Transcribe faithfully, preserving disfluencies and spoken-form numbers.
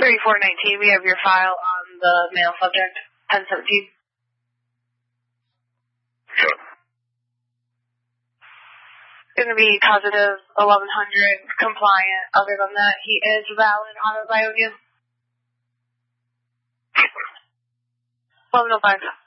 thirty-four nineteen, we have your file on the male subject, ten seventeen. Sure. Going to be positive eleven hundred, compliant. Other than that, he is valid on his I O U. eleven oh five.